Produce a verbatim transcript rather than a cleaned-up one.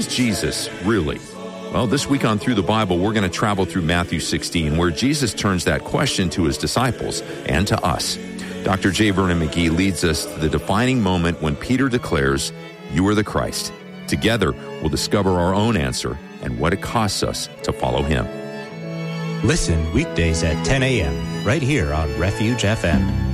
is Jesus, really? Well, this week on Through the Bible, we're going to travel through Matthew sixteen, where Jesus turns that question to his disciples and to us. Doctor J. Vernon McGee leads us to the defining moment when Peter declares, "You are the Christ." Together, we'll discover our own answer and what it costs us to follow him. Listen weekdays at ten a.m. right here on Refuge F M.